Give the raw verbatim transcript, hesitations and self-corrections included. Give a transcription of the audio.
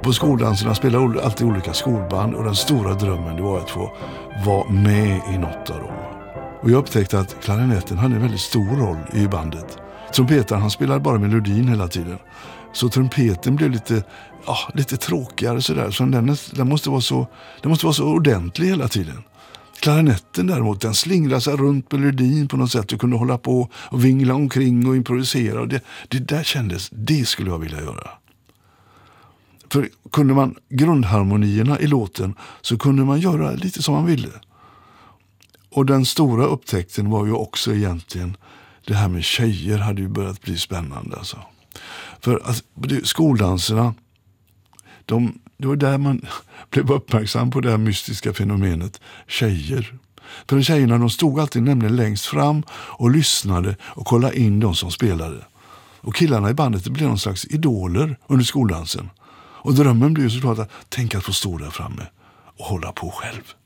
På skoldanserna spelade alltid olika skolband och den stora drömmen det var att få vara med i något av dem. Och jag upptäckte att klarinetten hade en väldigt stor roll i bandet. Trumpeten, han spelade bara melodin hela tiden. Så trumpeten blev lite, ja, lite tråkigare sådär. Så den, den, måste vara så, den måste vara så ordentlig hela tiden. Klarinetten däremot, den slingrade sig runt melodin på något sätt och kunde hålla på och vingla omkring och improvisera. Och det, det där kändes, det skulle jag vilja göra. För kunde man grundharmonierna i låten så kunde man göra lite som man ville. Och den stora upptäckten var ju också egentligen det här med tjejer hade ju börjat bli spännande alltså. För alltså, skoldanserna, de, det var där man blev uppmärksam på det här mystiska fenomenet tjejer. För tjejerna, de stod alltid nämligen längst fram och lyssnade och kollade in de som spelade. Och killarna i bandet blev någon slags idoler under skoldansen. Och drömmen blev ju såklart att tänka att få stå där framme och hålla på själv.